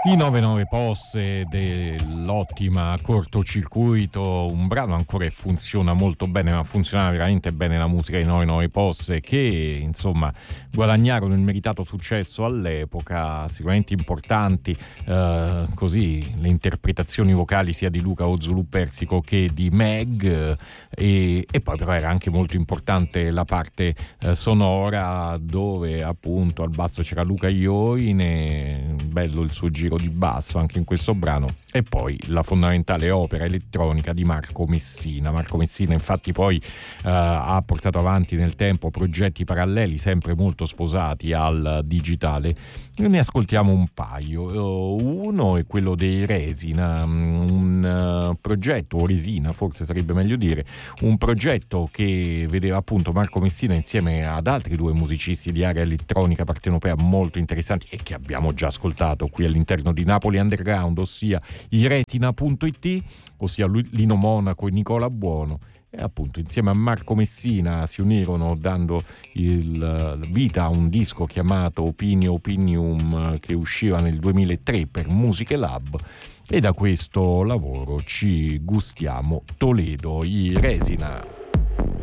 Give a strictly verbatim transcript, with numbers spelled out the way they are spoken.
I novantanove Posse dell'ottima Cortocircuito, un brano ancora che funziona molto bene, ma funzionava veramente bene la musica di novantanove Posse, che insomma guadagnarono il meritato successo all'epoca, sicuramente importanti, eh, così le interpretazioni vocali sia di Luca Ozulu Persico che di Meg, eh, e, e poi però era anche molto importante la parte eh, sonora, dove appunto al basso c'era Luca Ioine, bello il suo giro di basso anche in questo brano, e poi la fondamentale opera elettronica di Marco Messina. Marco Messina infatti poi uh, ha portato avanti nel tempo progetti paralleli sempre molto sposati al digitale. Ne ascoltiamo un paio. Uno è quello dei Resina, un uh, progetto, o Resina forse sarebbe meglio dire, un progetto che vedeva appunto Marco Messina insieme ad altri due musicisti di area elettronica partenopea molto interessanti e che abbiamo già ascoltato qui all'interno di Napoli Underground, ossia i Retina punto it, ossia Lino Monaco e Nicola Buono. E appunto insieme a Marco Messina si unirono dando il vita a un disco chiamato Opinio Opinium, che usciva nel duemilatré per Musiche Lab, e da questo lavoro ci gustiamo Toledo, i Resina.